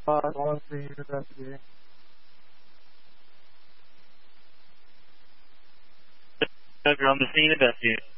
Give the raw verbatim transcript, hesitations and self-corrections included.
Uh, I want to investigate. You're on the scene, investigate.